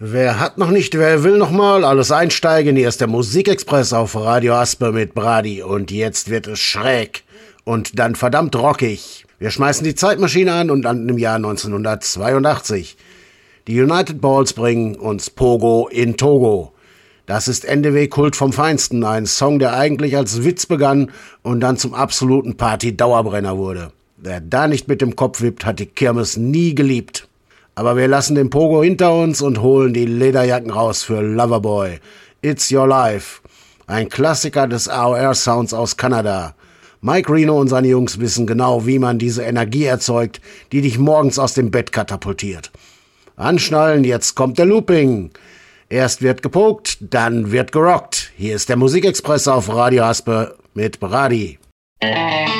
Wer hat noch nicht, wer will noch mal, alles einsteigen. Hier ist der Musikexpress auf Radio Aspe mit Brady. Und jetzt wird es schräg und dann verdammt rockig. Wir schmeißen die Zeitmaschine an und landen im Jahr 1982. Die United Balls bringen uns Pogo in Togo. Das ist NDW-Kult vom Feinsten, ein Song, der eigentlich als Witz begann und dann zum absoluten Party-Dauerbrenner wurde. Wer da nicht mit dem Kopf wippt, hat die Kirmes nie geliebt. Aber wir lassen den Pogo hinter uns und holen die Lederjacken raus für Loverboy. It's Your Life. Ein Klassiker des AOR-Sounds aus Kanada. Mike Reno und seine Jungs wissen genau, wie man diese Energie erzeugt, die dich morgens aus dem Bett katapultiert. Anschnallen, jetzt kommt der Looping. Erst wird gepokt, dann wird gerockt. Hier ist der Musikexpress auf Radio Aspe mit Brady.